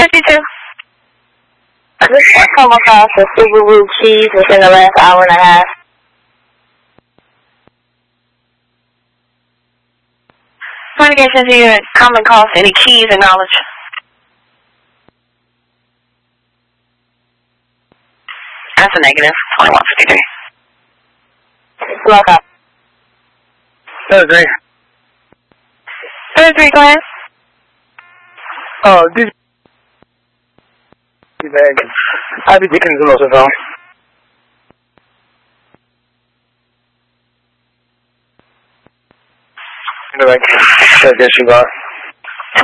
52. I just come across a Subaru keys within the last hour and a half. Communications unit, come across any keys and knowledge. That's a negative. 2153. Lock up. 33. 33, go ahead. This bag. I'll be taking the loss of phone. Right. So, yes, you are.